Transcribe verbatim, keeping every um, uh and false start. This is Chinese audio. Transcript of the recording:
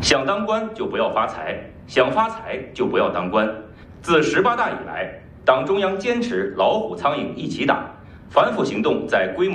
想当官就不要发财，想发财就不要当官。自十八大以来，党中央坚持老虎苍蝇一起打，反腐行动在规模。